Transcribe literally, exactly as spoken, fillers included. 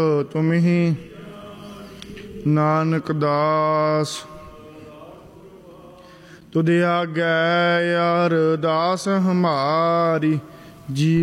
ਤੁਮਹੀ ਨਾਨਕ ਦਾਸ। ਤੁਧ ਆਗੈ ਅਰਦਾਸ ਹਮਾਰੀ ਜੀ